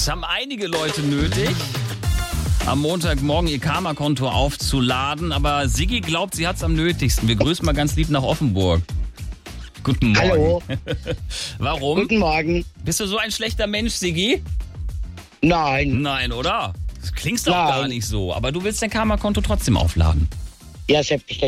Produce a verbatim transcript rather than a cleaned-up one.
Das haben einige Leute nötig, am Montagmorgen ihr Karma-Konto aufzuladen. Aber Siggi glaubt, sie hat es am nötigsten. Wir grüßen mal ganz lieb nach Offenburg. Guten Morgen. Hallo. Warum? Guten Morgen. Bist du so ein schlechter Mensch, Siggi? Nein. Nein, oder? Das klingst doch Nein. gar nicht so. Aber du willst dein Karma-Konto trotzdem aufladen. Ja, selbstverständlich.